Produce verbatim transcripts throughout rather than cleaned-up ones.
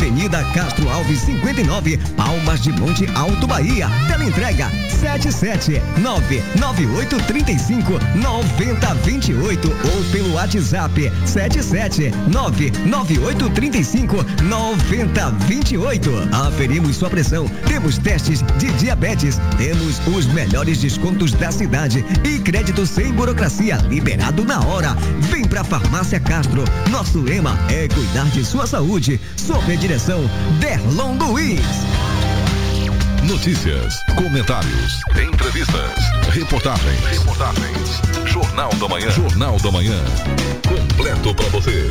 Avenida Castro Alves cinquenta e nove, Palmas de Monte Alto, Bahia. Teleentrega sete sete nove nove oito três cinco nove zero dois oito ou pelo WhatsApp sete sete nove nove oito três cinco nove zero dois oito. Aferimos sua pressão, temos testes de diabetes, temos os melhores descontos da cidade e crédito sem burocracia, liberado na hora. Vem pra Farmácia Castro. Nosso lema é cuidar de sua saúde, sob a direção Derlon Luiz. Notícias, comentários, entrevistas, reportagens, reportagens. Jornal da Manhã. Jornal da Manhã. Completo pra você.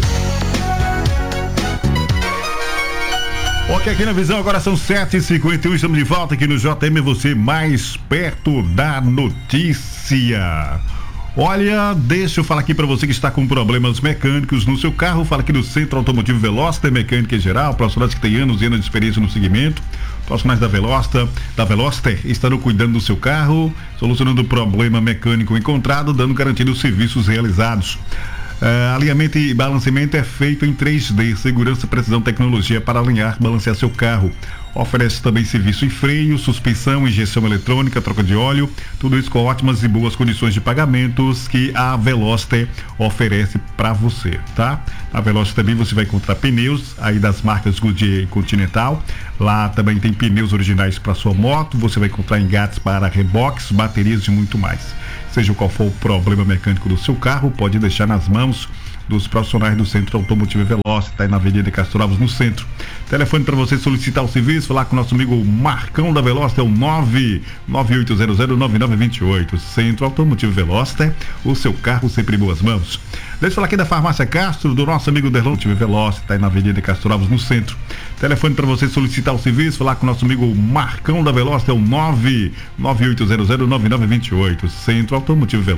Ok, aqui na Visão agora são sete e cinquenta e um, estamos de volta aqui no J M, você mais perto da notícia. Olha, deixa eu falar aqui para você que está com problemas mecânicos no seu carro. Fala aqui no Centro Automotivo Veloster, mecânica em geral, profissionais que têm anos e anos de experiência no segmento. Profissionais da Veloster, da Veloster estarão cuidando do seu carro, solucionando o problema mecânico encontrado, dando garantia dos serviços realizados. Uh, alinhamento e balanceamento é feito em três D, segurança, precisão, tecnologia para alinhar, balancear seu carro. Oferece também serviço em freio, suspensão, injeção eletrônica, troca de óleo, tudo isso com ótimas e boas condições de pagamentos que a Veloster oferece para você, tá? Na Veloster também você vai encontrar pneus aí das marcas Goodyear e Continental. Lá também tem pneus originais para sua moto, você vai encontrar engates para reboques, baterias e muito mais. Seja qual for o problema mecânico do seu carro, pode deixar nas mãos dos profissionais do Centro Automotivo Veloster, está aí na Avenida Castro Alves, no centro. Telefone para você solicitar o serviço, falar com o nosso amigo Marcão da Veloster, é o nove nove oito zero zero nove nove dois oito. Centro Automotivo Veloster, o seu carro sempre em boas mãos. Deixa eu falar aqui da Farmácia Castro, do nosso amigo Derlon Veloster, está aí na Avenida Castro Alves, no centro. Telefone para você solicitar o serviço, falar com o nosso amigo Marcão da Veloster, é o nove nove oito zero zero nove nove dois oito. Centro Automotivo